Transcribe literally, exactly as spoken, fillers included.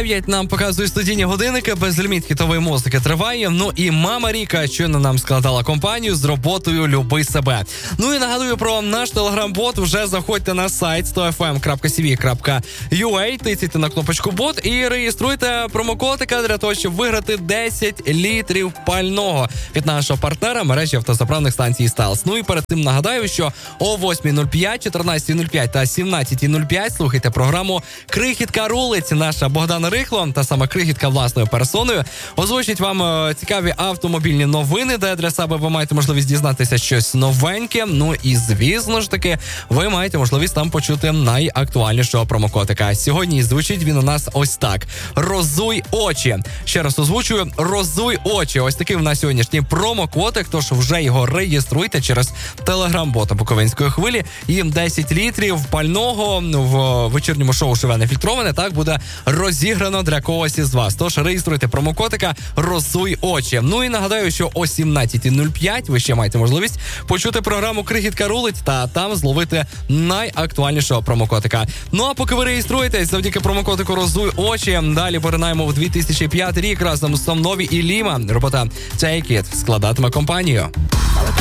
дев'ять нам показує студійні годинники, безліміт хітової музики триває. Ну і мама Ріка щойно нам складала компанію з роботою «Люби себе». Ну і нагадую про наш телеграм-бот. Вже заходьте на сайт сто еф ем крапка сі ві крапка ю а, тицяйте на кнопочку «Бот» і реєструйте промокодика для того, щоб виграти десять літрів пального від нашого партнера мережі автозаправних станцій «Стайлс». Ну і перед тим нагадаю, що о восьмій нуль п'ять, чотирнадцятій нуль п'ять та сімнадцятій нуль п'ять слухайте програму «Крихітка рулить». Наша Богдана Рихло, та сама Крихітка власною персоною, озвучить вам е, цікаві автомобільні новини, де для себе ви маєте можливість дізнатися щось новеньке. Ну і, звісно ж таки, ви маєте можливість там почути найактуальнішого промокодика. Сьогодні звучить він у нас ось так. «Розуй очі». Ще раз озвучую. «Розуй очі». Ось такий в нас сьогоднішній промокодик, тож вже його реєструйте через телеграм-бота Буковинської хвилі. І десять літрів пального в вечірньому шоу «Живе нефільтроване» так буде розіграно для когось із вас. Тож реєструйте промокодика «Розуй очі». Ну і нагадаю, що о сімнадцятій нуль п'ять ви ще маєте можливість почути програму «Крихітка рулить» та там зловити найактуальнішого промокодика. Ну а поки ви реєструєтесь, завдяки промокодику «Розуй очі», далі поринаємо в дві тисячі п'ятий рік разом з Сомнові і Ліма. Робота «Take It» складатиме компанію.